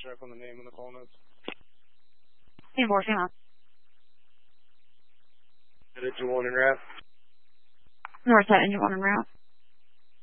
check on the name and the call notes. Enforcing on. Engine 1 en route. North side, engine 1 en route.